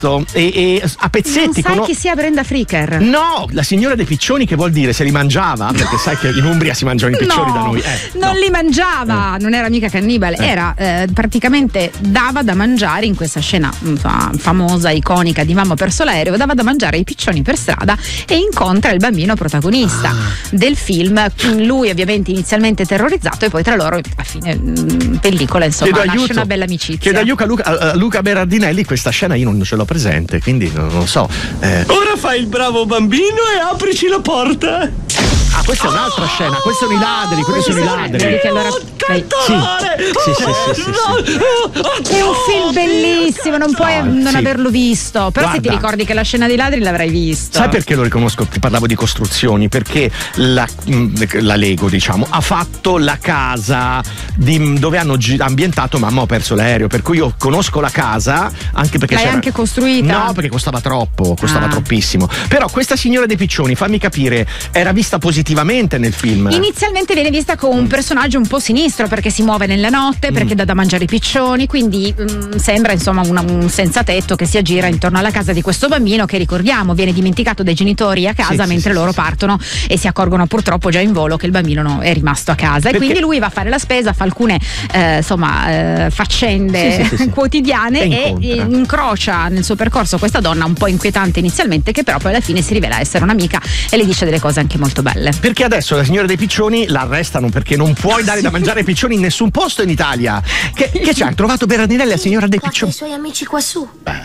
e a pezzetti. Non sai chi sia Brenda Fricker? No, la signora dei piccioni, che vuol dire se li mangiava, perché sai che in Umbria si mangiano i piccioni da noi. Non li mangiava, non era mica cannibale, era praticamente dava da mangiare in questa scena famosa, iconica di Mamma ho perso l'aereo, dava da mangiare i piccioni per strada e incontra il bambino protagonista del film. Lui ovviamente inizialmente terrorizzato e poi tra loro a fine pellicola insomma nasce una bella amicizia. Chiedo aiuto a Luca Berardinelli, questa scena io non ce l'ho presente, quindi non lo so. Ora fai il bravo bambino e aprici la porta. Questa è un'altra scena, questi sono i ladri, Che allora... Sì. È un film bellissimo, non puoi non averlo visto. Però guarda, se ti ricordi che la scena dei ladri l'avrai visto. Sai perché lo riconosco? Ti parlavo di costruzioni, perché la Lego, diciamo, ha fatto la casa dove hanno ambientato Mamma ho perso l'aereo, per cui io conosco la casa anche perché l'hai anche costruita? No, perché costava troppissimo. Però questa signora dei piccioni, fammi capire, era vista positivamente nel film? Inizialmente viene vista come un personaggio un po' sinistro perché si muove nella notte, perché dà da mangiare i piccioni, quindi sembra insomma un senza tetto che si aggira intorno alla casa di questo bambino che, ricordiamo, viene dimenticato dai genitori a casa mentre loro partono e si accorgono purtroppo già in volo che il bambino è rimasto a casa. Perché? E quindi lui va a fare la spesa, fa alcune faccende quotidiane e incrocia nel suo percorso questa donna un po' inquietante inizialmente, che però poi alla fine si rivela essere un'amica e le dice delle cose anche molto belle. Perché adesso la signora dei piccioni la arrestano perché non puoi dare da mangiare ai piccioni in nessun posto in Italia. Che c'è? Ha trovato Berardinelli, la signora dei piccioni? I suoi amici quassù.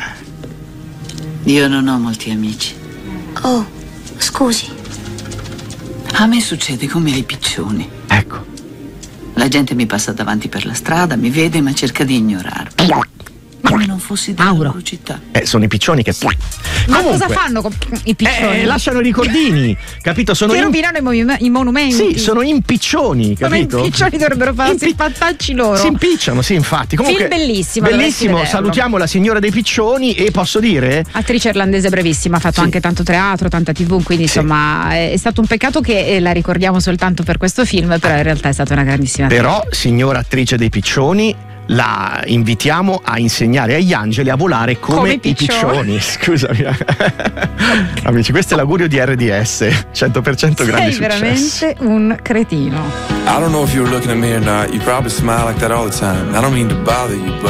Io non ho molti amici. Oh, scusi. A me succede come ai piccioni. Ecco. La gente mi passa davanti per la strada, mi vede ma cerca di ignorarmi. Come non fossi della loro città. Sono i piccioni che... Ma cosa fanno con i piccioni? Lasciano i ricordini, capito? Che rovinano i monumenti. Sì, sono impiccioni, capito? Come i piccioni dovrebbero farsi i fattacci loro. Si impicciano, sì, infatti. Comunque, film bellissimo. Bellissimo, salutiamo la signora dei piccioni e posso dire... Attrice irlandese brevissima, ha fatto anche tanto teatro, tanta TV, quindi insomma è stato un peccato che la ricordiamo soltanto per questo film, però in realtà è stata una grandissima attrice. Però, signora attrice dei piccioni, la invitiamo a insegnare agli angeli a volare come i piccioni. Scusami. Amici, questo è l'augurio di RDS. 100% grande successo. Sei veramente un cretino. I don't know if you were looking at me or not. You probably smile like that all the time. I don't mean to bother you, but